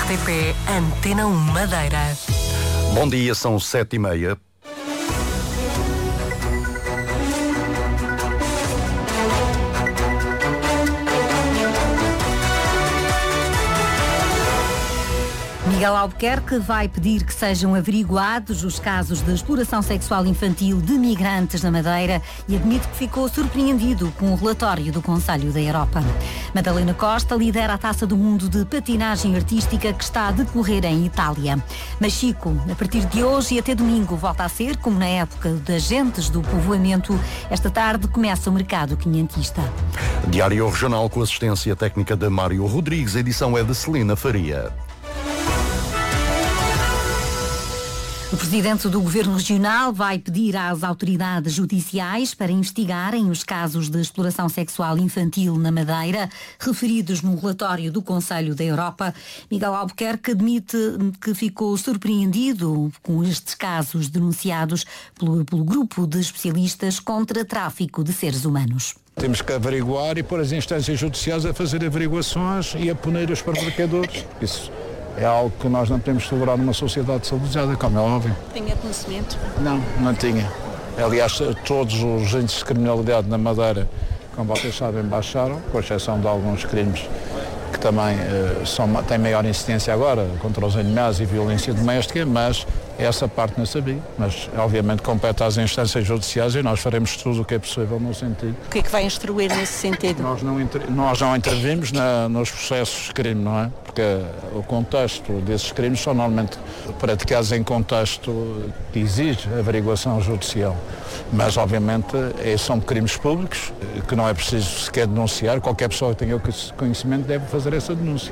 RTP Antena 1 Madeira. Bom dia, são 7h30. Miguel Albuquerque vai pedir que sejam averiguados os casos de exploração sexual infantil de migrantes na Madeira e admite que ficou surpreendido com o relatório do Conselho da Europa. Madalena Costa lidera a Taça do Mundo de Patinagem Artística que está a decorrer em Itália. Mas Chico, a partir de hoje e até domingo volta a ser, como na época das gentes do povoamento, esta tarde começa o mercado quinhentista. Diário Regional com assistência técnica de Mário Rodrigues, a edição é de Celina Faria. O presidente do Governo Regional vai pedir às autoridades judiciais para investigarem os casos de exploração sexual infantil na Madeira, referidos no relatório do Conselho da Europa. Miguel Albuquerque admite que ficou surpreendido com estes casos denunciados pelo grupo de especialistas contra tráfico de seres humanos. Temos que averiguar e pôr as instâncias judiciais a fazer averiguações e a punir os perpetradores. Isso é algo que nós não podemos tolerar numa sociedade civilizada, como é óbvio. Tinha conhecimento? Não tinha. Aliás, todos os índices de criminalidade na Madeira, como vocês sabem, baixaram, com exceção de alguns crimes que também têm maior incidência agora, contra os animais e violência doméstica, mas essa parte não sabia. Mas, obviamente, compete às instâncias judiciais e nós faremos tudo o que é possível no sentido. O que é que vai instruir nesse sentido? Nós não intervimos nos processos de crime, não é? Porque o contexto desses crimes são normalmente praticados em contexto que exige averiguação judicial. Mas, obviamente, são crimes públicos que não é preciso sequer denunciar. Qualquer pessoa que tenha o conhecimento deve fazer essa denúncia.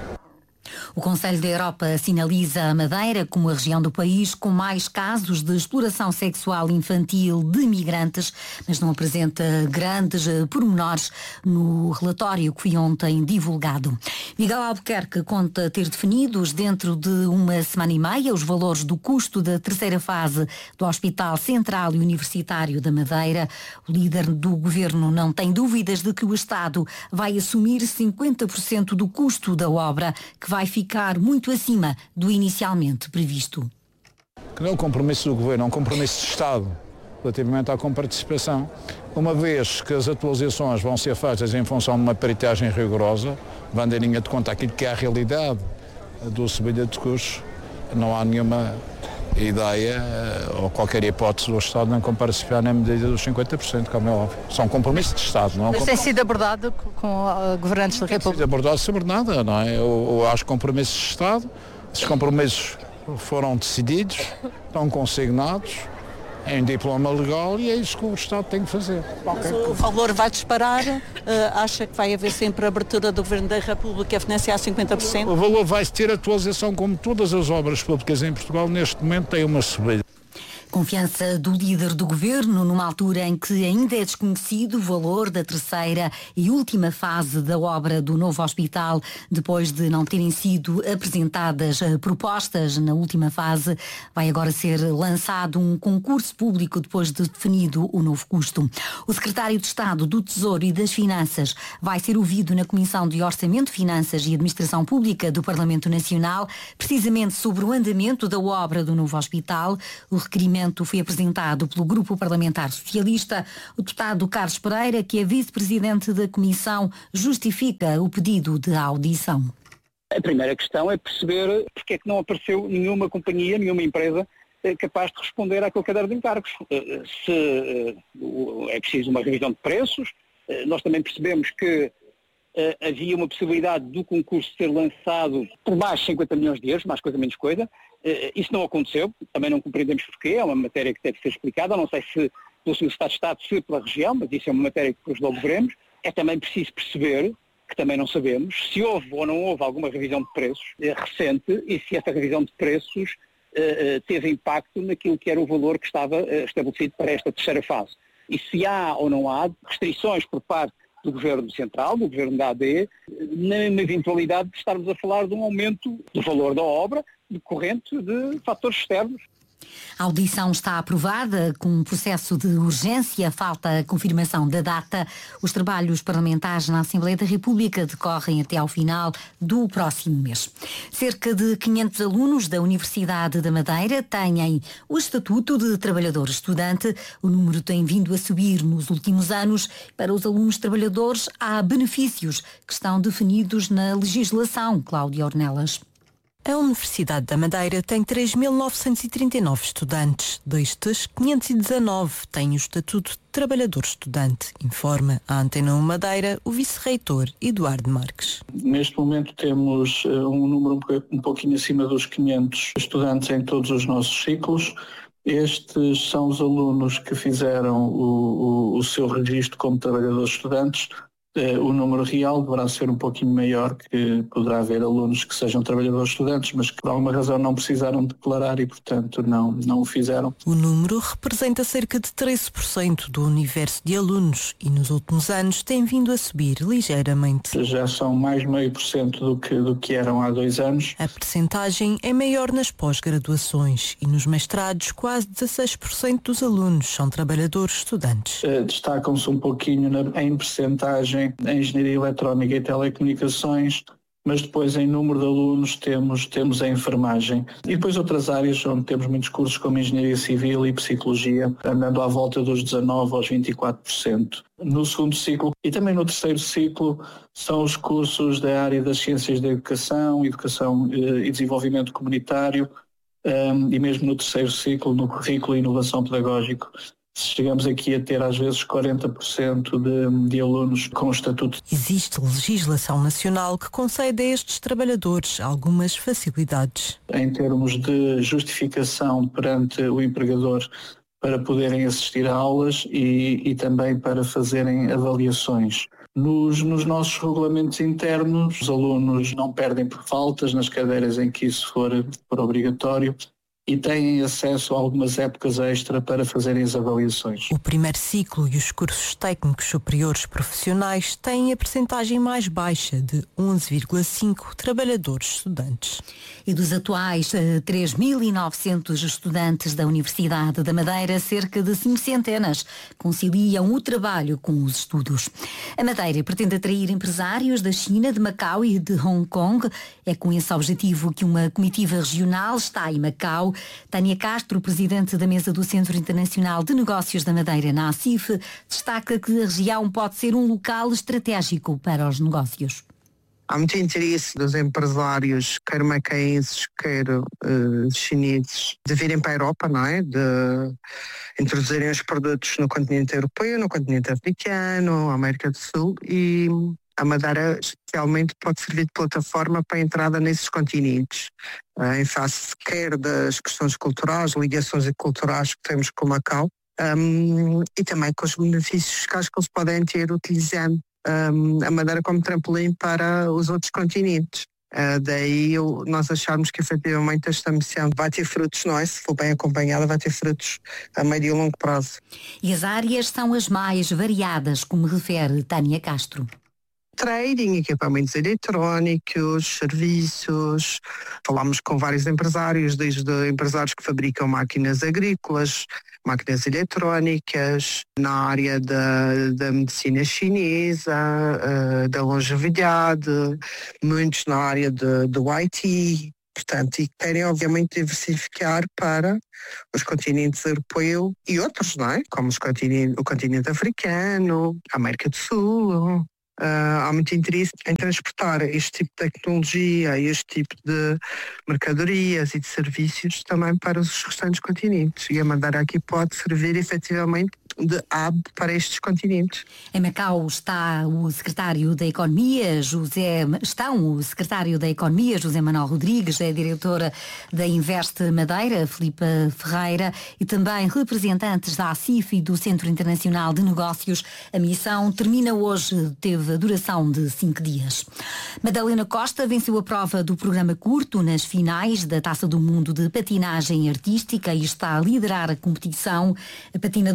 O Conselho da Europa sinaliza a Madeira como a região do país com mais casos de exploração sexual infantil de migrantes, mas não apresenta grandes pormenores no relatório que foi ontem divulgado. Miguel Albuquerque conta ter definidos dentro de uma semana e meia os valores do custo da terceira fase do Hospital Central e Universitário da Madeira. O líder do governo não tem dúvidas de que o Estado vai assumir 50% do custo da obra, que vai ficar muito acima do inicialmente previsto. Que não é um compromisso do Governo, é um compromisso de Estado relativamente à comparticipação. Uma vez que as atualizações vão ser feitas em função de uma peritagem rigorosa, vão em linha de conta aquilo que é a realidade do subida de custos, não há nenhuma ideia ou qualquer hipótese do Estado não comparticipar na medida dos 50%, como é óbvio. São compromissos de Estado, não é? Mas tem sido abordado com governantes da República? Tem sido abordado sobre nada, não é? Eu acho compromissos de Estado, esses compromissos foram decididos, estão consignados em diploma legal e é isso que o Estado tem que fazer. Mas o valor vai disparar? Acha que vai haver sempre a abertura do Governo da República a financiar 50%? O valor vai ter atualização, como todas as obras públicas em Portugal, neste momento tem uma subida. Confiança do líder do governo numa altura em que ainda é desconhecido o valor da terceira e última fase da obra do novo hospital, depois de não terem sido apresentadas propostas na última fase. Vai agora ser lançado um concurso público depois de definido o novo custo. O secretário de Estado do Tesouro e das Finanças vai ser ouvido na Comissão de Orçamento, Finanças e Administração Pública do Parlamento Nacional, precisamente sobre o andamento da obra do novo hospital. O requerimento foi apresentado pelo Grupo Parlamentar Socialista. O deputado Carlos Pereira, que é vice-presidente da Comissão, justifica o pedido de audição. A primeira questão é perceber porque é que não apareceu nenhuma companhia, nenhuma empresa capaz de responder àquele caderno de encargos. Se é preciso uma revisão de preços, nós também percebemos que havia uma possibilidade do concurso ser lançado por mais de 50 milhões de euros, mais coisa menos coisa. Isso não aconteceu, também não compreendemos porquê, é uma matéria que deve ser explicada, não sei se pelo Sr. Secretário de Estado, se pela região, mas isso é uma matéria que depois logo veremos. É também preciso perceber, que também não sabemos, se houve ou não houve alguma revisão de preços recente e se essa revisão de preços teve impacto naquilo que era o valor que estava estabelecido para esta terceira fase. E se há ou não há restrições por parte do Governo Central, do Governo da AD, na eventualidade de estarmos a falar de um aumento do valor da obra decorrente de fatores externos. A audição está aprovada com um processo de urgência, falta a confirmação da data. Os trabalhos parlamentares na Assembleia da República decorrem até ao final do próximo mês. Cerca de 500 alunos da Universidade da Madeira têm o Estatuto de Trabalhador Estudante. O número tem vindo a subir nos últimos anos. Para os alunos trabalhadores há benefícios que estão definidos na legislação. Cláudia Ornelas. A Universidade da Madeira tem 3.939 estudantes. Destes, 519 têm o Estatuto de Trabalhador Estudante, informa a Antena 1 Madeira o vice-reitor Eduardo Marques. Neste momento temos um número um pouquinho acima dos 500 estudantes em todos os nossos ciclos. Estes são os alunos que fizeram o seu registro como trabalhadores estudantes. O número real deverá ser um pouquinho maior, que poderá haver alunos que sejam trabalhadores estudantes, mas que por alguma razão não precisaram declarar e, portanto, não o fizeram. O número representa cerca de 13% do universo de alunos e nos últimos anos tem vindo a subir ligeiramente. Já são mais de 0,5% do que eram há 2 anos. A percentagem é maior nas pós-graduações e nos mestrados quase 16% dos alunos são trabalhadores estudantes. Destacam-se um pouquinho em percentagem a engenharia eletrónica e telecomunicações, mas depois em número de alunos temos a enfermagem e depois outras áreas onde temos muitos cursos como engenharia civil e psicologia, andando à volta dos 19% aos 24%. No segundo ciclo e também no terceiro ciclo são os cursos da área das ciências da educação e desenvolvimento comunitário, e mesmo no terceiro ciclo, no currículo e inovação pedagógico. Chegamos aqui a ter às vezes 40% de alunos com o estatuto. Existe legislação nacional que concede a estes trabalhadores algumas facilidades. Em termos de justificação perante o empregador para poderem assistir a aulas e também para fazerem avaliações. Nos nossos regulamentos internos, os alunos não perdem por faltas nas cadeiras em que isso for obrigatório e têm acesso a algumas épocas extra para fazerem as avaliações. O primeiro ciclo e os cursos técnicos superiores profissionais têm a percentagem mais baixa de 11,5 trabalhadores estudantes. E dos atuais 3.900 estudantes da Universidade da Madeira, cerca de 500 conciliam o trabalho com os estudos. A Madeira pretende atrair empresários da China, de Macau e de Hong Kong. É com esse objetivo que uma comitiva regional está em Macau. Tânia Castro, presidente da mesa do Centro Internacional de Negócios da Madeira, na ACIF, destaca que a região pode ser um local estratégico para os negócios. Há muito interesse dos empresários, quer macaenses, quer chineses, de virem para a Europa, não é? De introduzirem os produtos no continente europeu, no continente africano, América do Sul, e a Madeira especialmente pode servir de plataforma para a entrada nesses continentes, em face quer das questões culturais, ligações culturais que temos com Macau, e também com os benefícios fiscais que eles podem ter utilizando a Madeira como trampolim para os outros continentes. Daí nós acharmos que efetivamente esta missão vai ter frutos, não é? Se for bem acompanhada, vai ter frutos a médio e longo prazo. E as áreas são as mais variadas, como refere Tânia Castro. Trading, equipamentos eletrónicos, serviços. Falámos com vários empresários, desde empresários que fabricam máquinas agrícolas, máquinas eletrónicas, na área da medicina chinesa, da longevidade, muitos na área do IT. Portanto, e querem obviamente diversificar para os continentes europeu e outros, não é? Como o continente africano, a América do Sul. Há muito interesse em transportar este tipo de tecnologia, este tipo de mercadorias e de serviços também para os restantes continentes. E a Madeira aqui pode servir efetivamente de hub para estes continentes. Em Macau está o secretário da Economia, José Manuel Rodrigues, a diretora da Invest Madeira, Filipa Ferreira, e também representantes da ACIF e do Centro Internacional de Negócios. A missão termina hoje, teve a duração de 5 dias. Madalena Costa venceu a prova do programa curto nas finais da Taça do Mundo de Patinagem Artística e está a liderar a competição. A patinadora do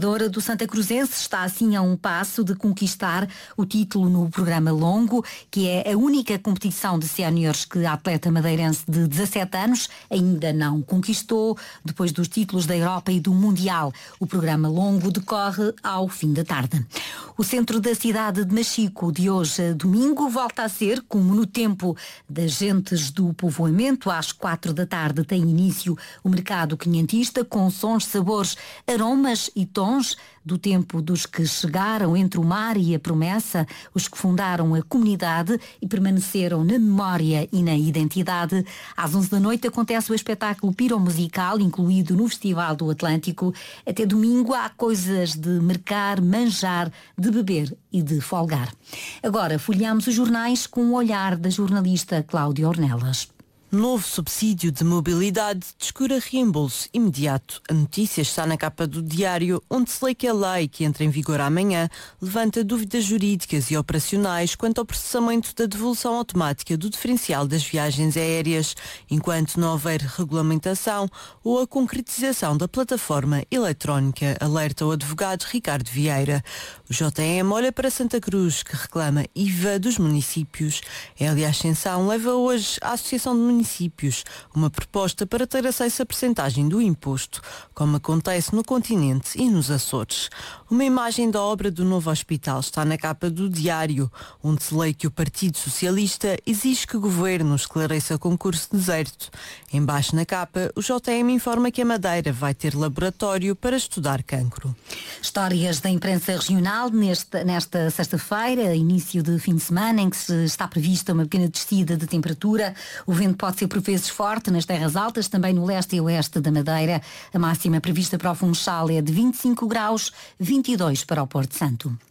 Santa Cruzense está assim a um passo de conquistar o título no programa longo, que é a única competição de séniores que a atleta madeirense de 17 anos ainda não conquistou, depois dos títulos da Europa e do Mundial. O programa longo decorre ao fim da tarde. O centro da cidade de Machico, de hoje a domingo, volta a ser, como no tempo das gentes do povoamento, às 4 da tarde tem início o mercado quinhentista, com sons, sabores, aromas e tons do tempo dos que chegaram entre o mar e a promessa, os que fundaram a comunidade e permaneceram na memória e na identidade. Às 11 da noite acontece o espetáculo piromusical, incluído no Festival do Atlântico. Até domingo há coisas de mercar, manjar, de beber e de folgar. Agora folheamos os jornais com o olhar da jornalista Cláudia Ornelas. Novo subsídio de mobilidade descura reembolso imediato. A notícia está na capa do Diário, onde se lê que a lei, que entra em vigor amanhã, levanta dúvidas jurídicas e operacionais quanto ao processamento da devolução automática do diferencial das viagens aéreas, enquanto não houver regulamentação ou a concretização da plataforma eletrónica, alerta o advogado Ricardo Vieira. O JM olha para Santa Cruz, que reclama IVA dos municípios. A Elia Ascensão leva hoje à Associação de Municípios uma proposta para ter acesso à percentagem do imposto, como acontece no continente e nos Açores. Uma imagem da obra do novo hospital está na capa do Diário, onde se lê que o Partido Socialista exige que o governo esclareça concurso deserto. Embaixo na capa, o JM informa que a Madeira vai ter laboratório para estudar cancro. Histórias da imprensa regional nesta sexta-feira, início de fim de semana, em que se está prevista uma pequena descida de temperatura. O vento pode ser por vezes forte nas terras altas, também no leste e oeste da Madeira. A máxima prevista para o Funchal é de 25 graus, 22 para o Porto Santo.